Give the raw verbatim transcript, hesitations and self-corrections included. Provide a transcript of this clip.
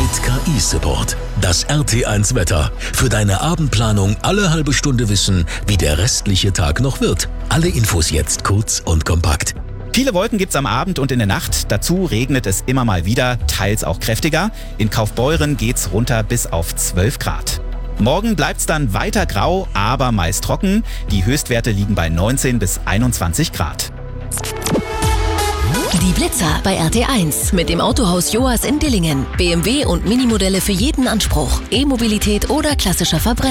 Mit K I-Support. Das R T eins Wetter. Für deine Abendplanung alle halbe Stunde wissen, wie der restliche Tag noch wird. Alle Infos jetzt kurz und kompakt. Viele Wolken gibt's am Abend und in der Nacht. Dazu regnet es immer mal wieder, teils auch kräftiger. In Kaufbeuren geht's runter bis auf zwölf Grad. Morgen bleibt's dann weiter grau, aber meist trocken. Die Höchstwerte liegen bei neunzehn bis einundzwanzig Grad. Die Blitzer bei R T eins mit dem Autohaus Joas in Dillingen. B M W und Minimodelle für jeden Anspruch. E-Mobilität oder klassischer Verbrenner.